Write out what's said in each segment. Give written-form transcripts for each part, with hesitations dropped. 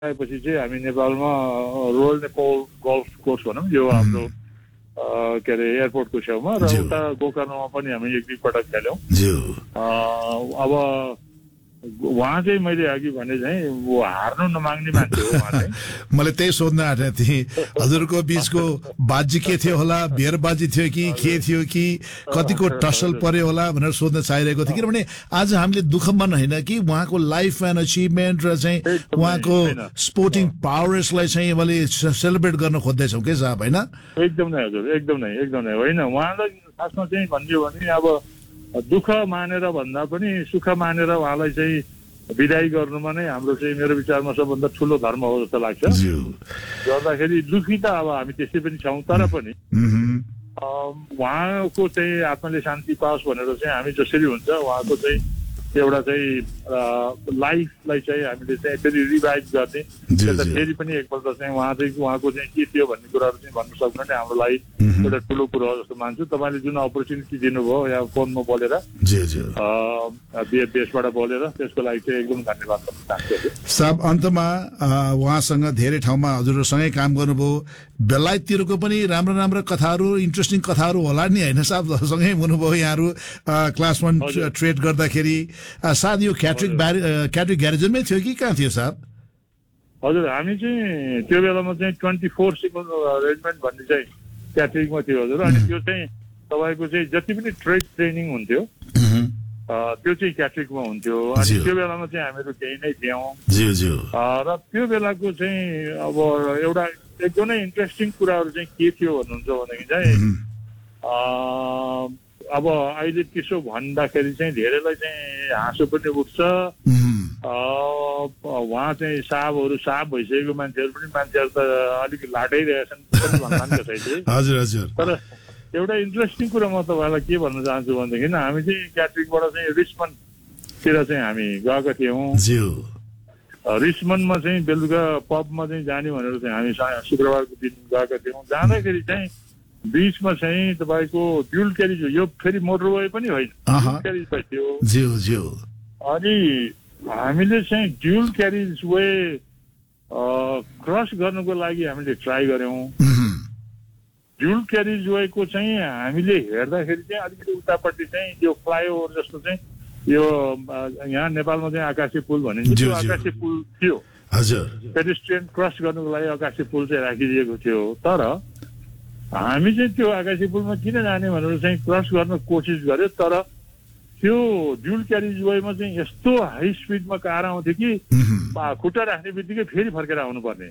आएपछि चाहिँ हामी नेपालमा रोयल नेपाल गल्फ कोर्स भनौँ यो हाम्रो के अरे एयरपोर्टको छेउमा र उता गोकर्णमा पनि हामी एक दुई पटक खेल्यौँ। अब उहाँ चाहिँ मैले अघि भने चाहिँ वो हार्नु नमाग्ने मान्छे हो उहाँ चाहिँ। मैले त्यही सोध्न आँटेको थिएँ हजुरको बीचको बाजी के थियो होला, बियरबाजी थियो कि के थियो कि कतिको टसल पर्यो होला भनेर सोध्न चाहिरहेको थियो। किनभने आज हामीले दुःख मन होइन कि उहाँको लाइफ एन्ड अचिभमेन्ट र चाहिँ उहाँको स्पोर्टिङ पावर्सलाई चाहिँ मैले सेलिब्रेट गर्न खोज्दैछौँ के साहब होइन? एकदम नै हजुर, एकदम नै होइन। उहाँलाई खासमा चाहिँ भनिदियो भने अब दुःख मानेर भन्दा पनि सुख मानेर उहाँलाई चाहिँ विदाई गर्नुमा नै हाम्रो चाहिँ मेरो विचारमा सबभन्दा ठुलो धर्म हो जस्तो लाग्छ। गर्दाखेरि दुखी त अब हामी त्यसै पनि छौँ, तर पनि उहाँको चाहिँ आत्माले शान्ति पाओस् भनेर चाहिँ हामी जसरी हुन्छ उहाँको चाहिँ एउटा चाहिँ लाइफलाई चाहिँ हामीले चाहिँ फेरि रिभाइभ गर्ने, फेरि पनि एकपल्ट चाहिँ उहाँको चाहिँ के थियो भन्ने कुराहरू चाहिँ भन्नु सक्नु नै हाम्रो लागि एउटा ठुलो कुरो हो जस्तो मान्छु। तपाईँले जुन अपर्च्युनिटी दिनुभयो या फोनमा बोलेर बेसबाट बोलेर त्यसको लागि चाहिँ एकदम धन्यवाद भन्न चाहन्छु। साहब अन्तमा उहाँसँग धेरै ठाउँमा हजुरसँगै काम गर्नुभयो, बेलायततिरको पनि राम्रो राम्रो कथाहरू इन्ट्रेस्टिङ कथाहरू होला नि होइन साहब? सँगै हुनुभयो यहाँहरू क्लास 1 ट्रेड गर्दाखेरि। सायद यो क्याट्रिक ग्यारेजमै थियो कि कहाँ थियो साहब? हजुर हामी चाहिँ त्यो बेलामा चाहिँ 24 सिक्वल अरेन्जमेन्ट भन्ने चाहिँ क्याट्रिकमा थियो हजुर। अनि त्यो चाहिँ तपाईँको चाहिँ जति पनि ट्रेड ट्रेनिङ हुन्थ्यो त्यो चाहिँ क्याट्रिकमा हुन्थ्यो। अनि त्यो बेलामा चाहिँ हामीहरू केही नै थियौँ र त्यो बेलाको चाहिँ अब एउटा एकदमै इन्ट्रेस्टिङ कुराहरू चाहिँ के थियो भन्नुहुन्छ भनेदेखि चाहिँ अब अहिले त्यसो भन्दाखेरि चाहिँ धेरैलाई चाहिँ हाँसो पनि उठ्छ। उहाँ चाहिँ साहब भइसकेको मान्छेहरू पनि मान्छेहरू त अलिक लाटाइरहेछन् भन्दा नि कसैले। तर एउटा इन्ट्रेस्टिङ कुरा म तपाईँलाई के भन्न चाहन्छु भनेदेखि हामी चाहिँ क्याट्रिकबाट चाहिँ रिचमन्डतिर चाहिँ हामी गएका थियौँ। रिचमन्डमा चाहिँ बेलुका पबमा चाहिँ जाने भनेर चाहिँ हामी शुक्रबारको दिन गएका थियौँ। जाँदाखेरि चाहिँ बीचमा चाहिँ तपाईँको ड्युल क्यारिज यो फेरि मोटरवे पनि होइन, क्यारिज थियो। अनि हामीले चाहिँ ड्युल क्यारिज वे क्रस गर्नुको लागि हामीले ट्राई गर्यौँ। ड्युल क्यारिज वेको चाहिँ हामीले हेर्दाखेरि चाहिँ अलिकति उतापट्टि चाहिँ यो फ्लाइओभर जस्तो चाहिँ यो यहाँ नेपालमा चाहिँ आकाशे पुल भनिन्छ त्यो आकाशे पुल थियो। पेडेस्ट्रियन क्रस गर्नुको लागि आकाशे पुल चाहिँ राखिदिएको थियो। तर हामी चाहिँ त्यो आकाशे पुलमा किन जाने भनेर चाहिँ क्रस गर्न कोसिस गर्यो। तर त्यो ड्युल क्यारिज वेमा चाहिँ यस्तो हाई स्पिडमा कार आउँथ्यो कि खुट्टा राख्ने बित्तिकै फेरि फर्केर आउनुपर्ने।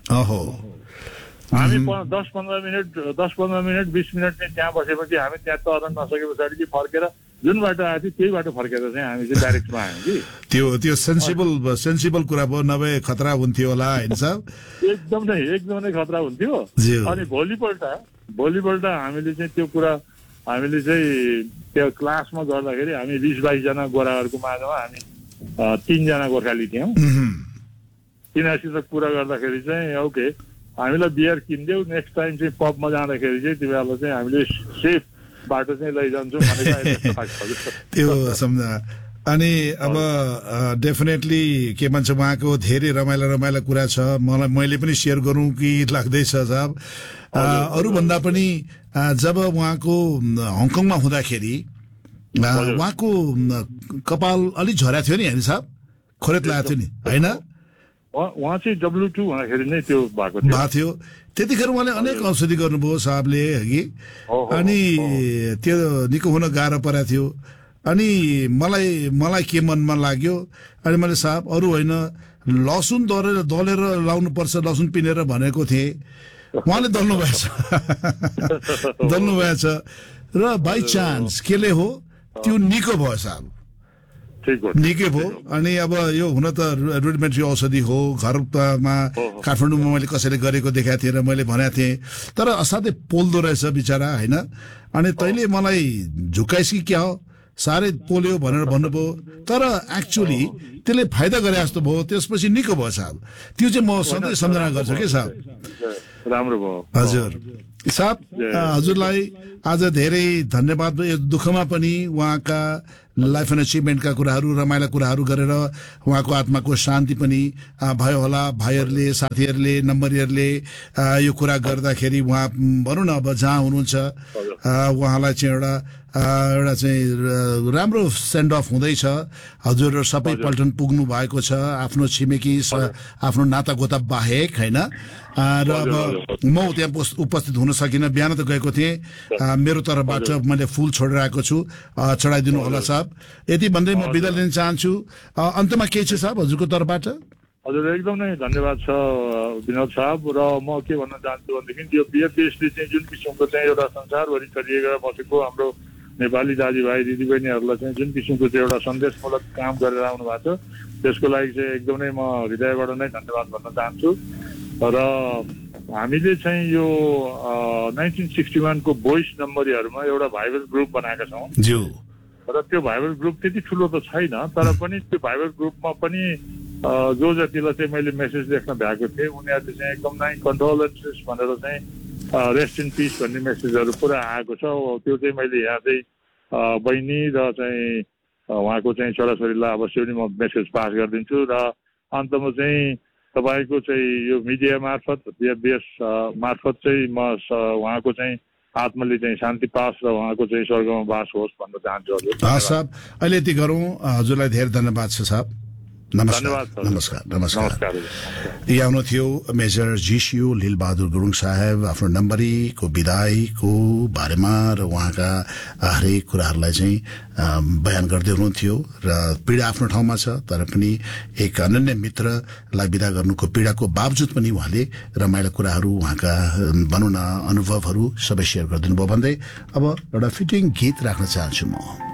हामी 10-15 मिनट 20 मिनट चाहिँ त्यहाँ बसेपछि हामी त्यहाँ तर्न नसके पछाडि चाहिँ फर्केर जुन बाटो आएको थियो त्यही बाटो फर्केर चाहिँ हामी चाहिँ डाइरेक्टमा आयौँ कि। त्यो सेन्सिबल कुरा भयो, नभए खतरा हुन्थ्यो होला होइन सर? एकदमै खतरा हुन्थ्यो। अनि भोलिपल्ट हामीले चाहिँ त्यो कुरा हामीले चाहिँ त्यो क्लासमा गर्दाखेरि हामी 20-22 जना गोराहरूको माझमा हामी 3 जना गोर्खाली थियौँ। तिनीहरूसित कुरा गर्दाखेरि चाहिँ ओके हामीलाई बियर किनिदेऊ, नेक्स्ट टाइम चाहिँ पबमा जाँदाखेरि चाहिँ तिमीहरूलाई चाहिँ हामीले सेफ बाटो चाहिँ लैजान्छौँ भनेर त्यो सम्झा। अनि अब डेफिनेटली के भन्छ उहाँको धेरै रमाइलो कुरा छ, मैले पनि सेयर गरौँ कि लाग्दैछ साहब। अरूभन्दा पनि जब उहाँको हङकङमा हुँदाखेरि उहाँको कपाल अलिक झर्या थियो नि होइन साहब? खोरेत लागेको थियो नि होइन? उहाँ चाहिँ W2 हुँदाखेरि नै त्यो भएको थियो। त्यतिखेर उहाँले अनेक औषधि गर्नुभयो साहबले कि। अनि त्यो निको हुन गाह्रो परेको थियो। अनि मलाई के मनमा लाग्यो, अनि मैले साहब अरू होइन लसुन दलेर लाउनु पर्छ, लसुन पिनेर भनेको थिएँ। उहाँले दल्नु भएछ र बाई चान्स केले हो त्यो निको भयो साहब, निकै भयो। अनि अब यो हुन त रुडिमेन्ट्री औषधि हो, घरमा काठमाडौँमा मैले कसैले गरेको देखाएको थिएँ र मैले भनेको थिएँ, तर असाध्यै पोल्दो रहेछ बिचरा होइन? अनि तैँले मलाई झुकाइस् कि क्या हो, साह्रै पोल्यो भनेर भन्नुभयो। तर एक्चुअली त्यसले फाइदा गरे जस्तो भयो, त्यसपछि निको भयो साहब। त्यो चाहिँ म सधैँ सम्झना गर्छु के साहब। राम्रो भयो हजुर साहब। हजुरलाई आज धेरै धन्यवाद। दुःखमा पनि उहाँका लाइफ एन्ड अचिभमेन्टका कुराहरू रमाइला कुराहरू गरेर उहाँको आत्माको शान्ति पनि भयो होला। भाइहरूले साथीहरूले नम्बरीहरूले यो कुरा गर्दाखेरि उहाँ भनौँ न अब जहाँ हुनुहुन्छ उहाँलाई चाहिँ एउटा चाहिँ राम्रो सेन्ड अफ हुँदैछ। हजुर सबै पल्टन पुग्नु भएको छ आफ्नो छिमेकी आफ्नो नातागोता बाहेक होइन। र अब म त्यहाँ उपस्थित हुन सकिनँ, बिहान त गएको थिएँ। मेरो तर्फबाट मैले फुल छोडेर आएको छु, चढाइदिनु होला साहब। यति भन्दै म बिदा लिन चाहन्छु। अन्तमा केही छ साहब हजुरको तर्फबाट? हजुर एकदम नै धन्यवाद छ विनोद साहब। र म के भन्न चाहन्छु भनेदेखि यो बिएफपिएसले चाहिँ जुन किसिमको चाहिँ एउटा संसारभरि छरिएर बसेको हाम्रो नेपाली दाजुभाइ दिदीबहिनीहरूलाई चाहिँ जुन किसिमको चाहिँ एउटा सन्देशमूलक काम गरेर आउनु भएको छ त्यसको लागि चाहिँ एकदमै म हृदयबाट नै धन्यवाद भन्न चाहन्छु। र हामीले चाहिँ यो 1961 को भोइस नम्बरीहरूमा एउटा भाइबल ग्रुप बनाएका छौँ र त्यो भाइबल ग्रुप त्यति ठुलो त छैन, तर पनि त्यो भाइबल ग्रुपमा पनि जो जतिलाई चाहिँ मैले मेसेज लेख्न भ्याएको थिएँ उनीहरूले चाहिँ एकदमै कन्डोलेन्सेस भनेर चाहिँ रेस्ट इन पिस भन्ने मेसेजहरू पुरा आएको छ। त्यो चाहिँ मैले यहाँ चाहिँ बहिनी र चाहिँ उहाँको चाहिँ छोराछोरीलाई अवश्य पनि म मेसेज पास गरिदिन्छु। र अन्तमा चाहिँ तपाईँको चाहिँ यो मिडिया मार्फत बिएफबिएस मार्फत चाहिँ म उहाँको चाहिँ आत्माले चाहिँ शान्ति पास र उहाँको चाहिँ स्वर्गमा बास होस् भन्न चाहन्छु हजुर। साहब अहिले यति गरौँ। हजुरलाई धेरै धन्यवाद छ साहब। नमस्कार। यहाँ आउनुहुन्थ्यो मेजर जीसियू लीलबहादुर गुरुङ साहेब आफ्नो नम्बरीको विदाईको बारेमा र उहाँका हरेक कुराहरूलाई चाहिँ बयान गर्दै हुनुहुन्थ्यो। र पीडा आफ्नो ठाउँमा छ, तर पनि एक अनन्य मित्रलाई विदा गर्नुको पीडाको बावजुद पनि उहाँले रमाइला कुराहरू उहाँका भनौँ न अनुभवहरू सबै सेयर गरिदिनु भयो भन्दै अब एउटा फिटिङ गीत राख्न चाहन्छु म।